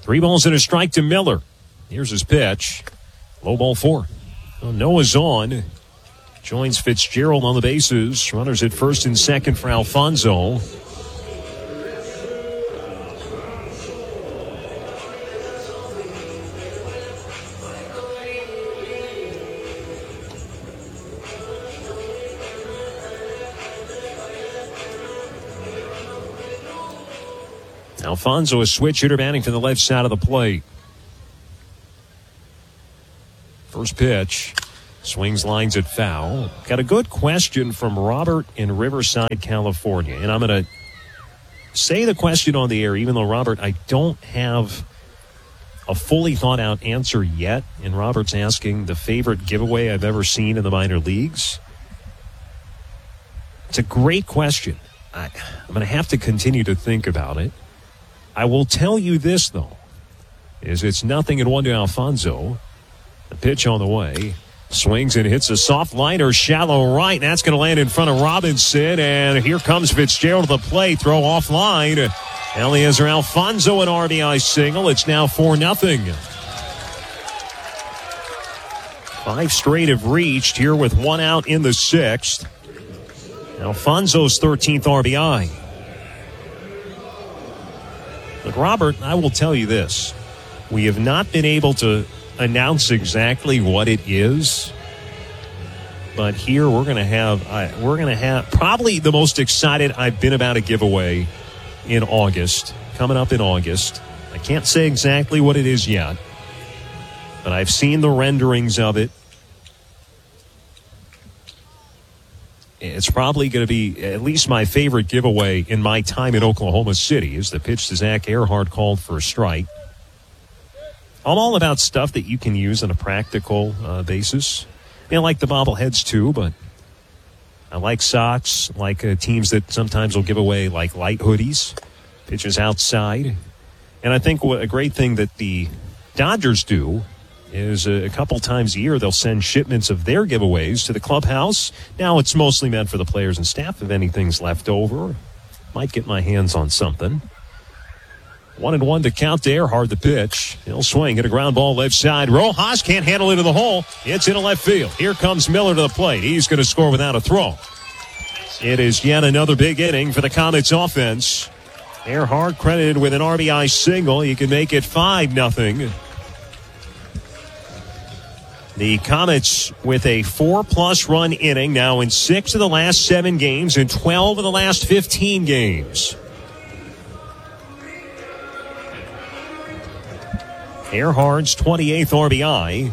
3 balls and a strike to Miller. Here's his pitch. Low ball 4. Well, Noah's on. Joins Fitzgerald on the bases. Runners at first and second for Alfonso. Alfonso, a switch hitter, batting from the left side of the plate. First pitch. Swings, lines it foul. Got a good question from Robert in Riverside, California. And I'm going to say the question on the air, even though, Robert, I don't have a fully thought out answer yet. And Robert's asking the favorite giveaway I've ever seen in the minor leagues. It's a great question. I'm going to have to continue to think about it. I will tell you this, though, is it's 0-1 to Alfonso. The pitch on the way. Swings and hits a soft liner, shallow right. That's going to land in front of Robinson. And here comes Fitzgerald to the plate. Throw offline. Eliezer Alfonso, an RBI single. It's now 4-0. 5 straight have reached here with 1 out in the 6th. Alfonso's 13th RBI. But, Robert, I will tell you this. We have not been able to announce exactly what it is. But here we're going to have probably the most excited I've been about a giveaway in August. Coming up in August. I can't say exactly what it is yet. But I've seen the renderings of it. It's probably going to be at least my favorite giveaway in my time in Oklahoma City, is the pitch to Zach Earhart called for a strike. I'm all about stuff that you can use on a practical basis. I like the bobbleheads too, but I like socks, like teams that sometimes will give away like light hoodies, pitches outside. And I think a great thing that the Dodgers do is a couple times a year they'll send shipments of their giveaways to the clubhouse. Now it's mostly meant for the players and staff. If anything's left over, might get my hands on something. 1-1 to count to Earhart, the pitch. He'll swing at a ground ball left side. Rojas can't handle it to the hole. It's into left field. Here comes Miller to the plate. He's going to score without a throw. It is yet another big inning for the Comets offense. Earhart credited with an RBI single. You can make it 5-0. The Comets with a 4+ run inning now in 6 of the last 7 games and 12 of the last 15 games. Earhart's 28th RBI.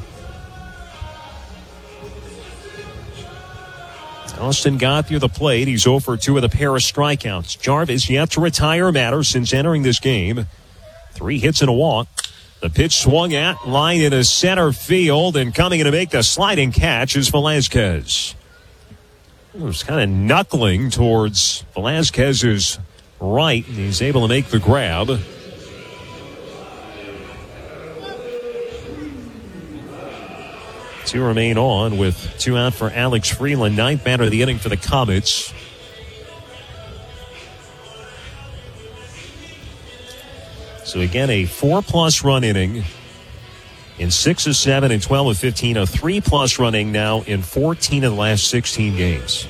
Austin Gauthier the plate. He's 0 for 2 with a pair of strikeouts. Jarvis yet to retire a batter since entering this game. 3 hits and a walk. The pitch swung at, line into center field, and coming in to make the sliding catch is Velasquez. It was kind of knuckling towards Velasquez's right, and he's able to make the grab. Two remain on with 2 out for Alex Freeland. 9th batter of the inning for the Comets. So again, a 4+ run inning in 6 of 7 and 12 of 15. A 3+ running now in 14 of the last 16 games.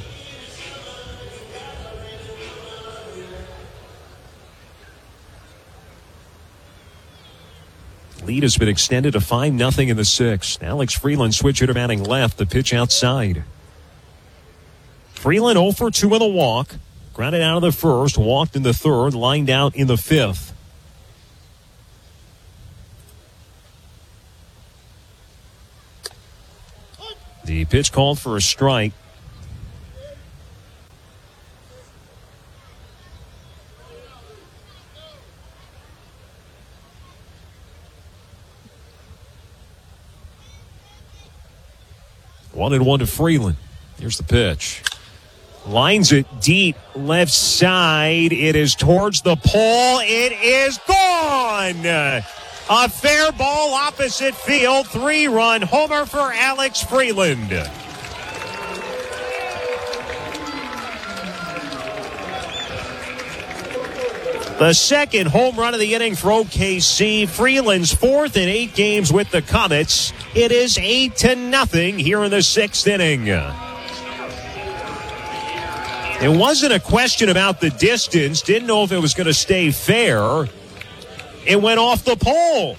Lead has been extended to 5-0 in the 6th. Alex Freeland switch hitter batting left. The pitch outside. Freeland 0 for 2 with a walk. Grounded out of the 1st. Walked in the 3rd. Lined out in the 5th. The pitch called for a strike. One and 1 to Freeland. Here's the pitch. Lines it deep left side. It is towards the pole. It is gone. A fair ball opposite field. 3-run homer for Alex Freeland. The second home run of the inning for OKC. Freeland's fourth in 8 games with the Comets. It is 8-0 here in the 6th inning. It wasn't a question about the distance. Didn't know if it was going to stay fair. It went off the pole.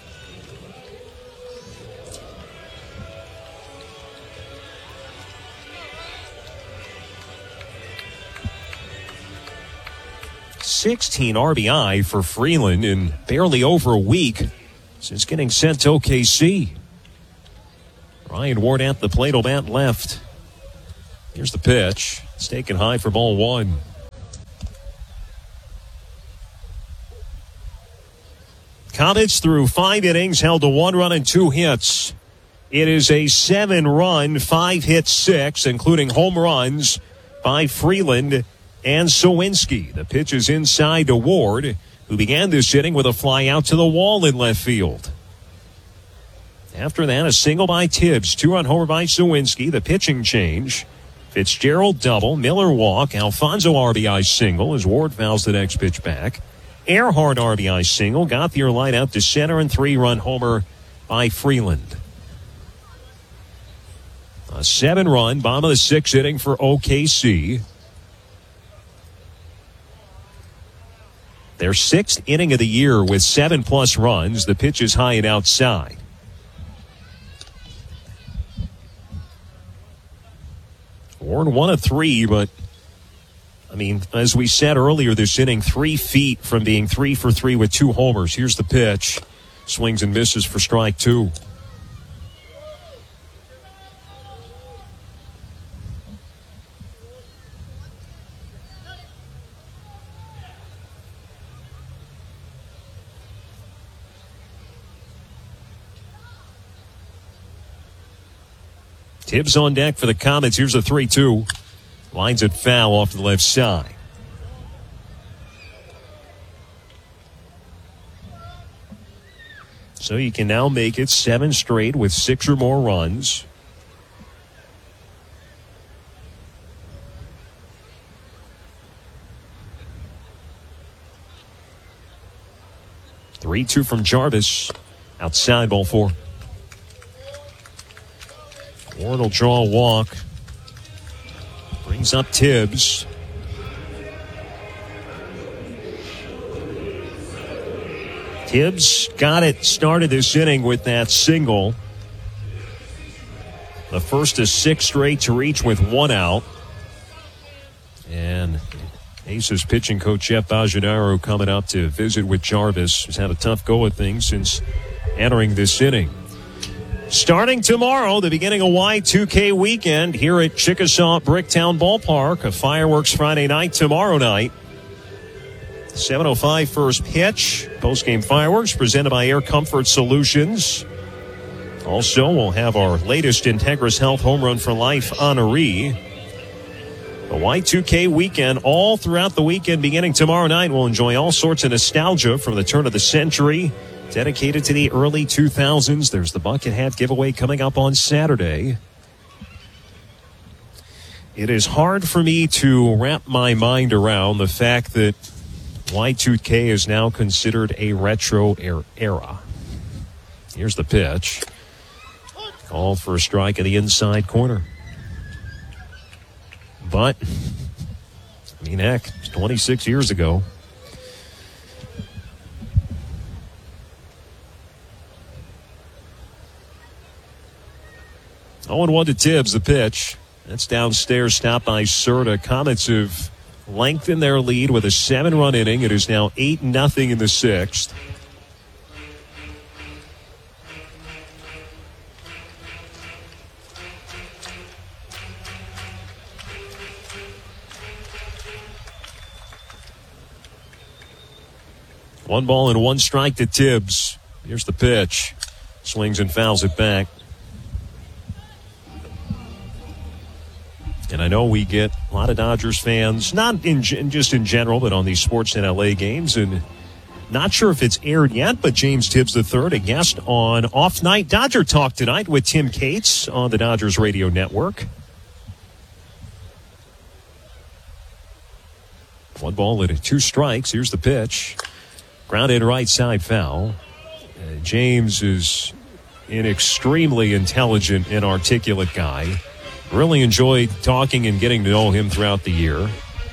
$16 RBI for Freeland in barely over a week since getting sent to OKC. Ryan Ward at the plate, will bat left. Here's the pitch. It's taken high for ball 1. Comets through 5 innings held to 1 run and 2 hits. It is a 7-run, 5-hit 6, including home runs by Freeland and Sowinski. The pitch is inside to Ward, who began this inning with a fly out to the wall in left field. After that, a single by Tibbs, 2-run homer by Sowinski. The pitching change. Fitzgerald double, Miller walk, Alfonso RBI single as Ward fouls the next pitch back. Earhart RBI single, Gauthier line out to center, and 3-run homer by Freeland. A 7-run, bottom of the 6th inning for OKC. Their 6th inning of the year with 7+ runs. The pitch is high and outside. Ward 1 of 3, but I mean, as we said earlier this inning, 3 feet from being 3 for 3 with 2 homers. Here's the pitch. Swings and misses for strike 2. Tibbs on deck for the Comets. Here's a 3-2. Lines it foul off to the left side. So you can now make it 7 straight with 6 or more runs. Three-two from Jarvis. Outside, ball 4. Ward will draw a walk. Brings up Tibbs. Tibbs got it started this inning with that single. The first of 6 straight to reach with 1 out. And Aces pitching coach Jeff Bajanaro coming up to visit with Jarvis, who's had a tough go at things since entering this inning. Starting tomorrow, the beginning of Y2K weekend here at Chickasaw Bricktown Ballpark. A fireworks Friday night tomorrow night. 7:05 first pitch. Postgame fireworks presented by Air Comfort Solutions. Also, we'll have our latest Integris Health Home Run for Life honoree. A Y2K weekend all throughout the weekend beginning tomorrow night. We'll enjoy all sorts of nostalgia from the turn of the century. Dedicated to the early 2000s. There's the bucket hat giveaway coming up on Saturday. It is hard for me to wrap my mind around the fact that Y2K is now considered a retro era. Here's the pitch. Called for a strike in the inside corner. But, I mean, heck, it's 26 years ago. Oh, and 1 to Tibbs, the pitch. That's downstairs, stopped by Serta. Comets have lengthened their lead with a 7-run inning. It is now 8-0 in the 6th. One ball and 1 strike to Tibbs. Here's the pitch. Swings and fouls it back. And I know we get a lot of Dodgers fans, not just in general, but on these Sportsnet LA games. And not sure if it's aired yet, but James Tibbs III, a guest on Off Night Dodger Talk tonight with Tim Cates on the Dodgers Radio Network. 1 ball and 2 strikes. Here's the pitch. Grounded right side foul. James is an extremely intelligent and articulate guy. Really enjoyed talking and getting to know him throughout the year.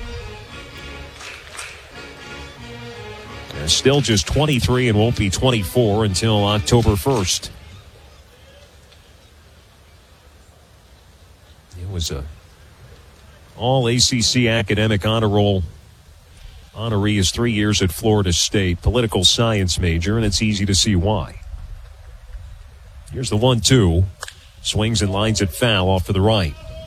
Still just 23 and won't be 24 until October 1st. It was a all-ACC academic honor roll honoree his 3 years at Florida State. Political science major, and it's easy to see why. Here's the 1-2. Swings and lines it foul off to the right.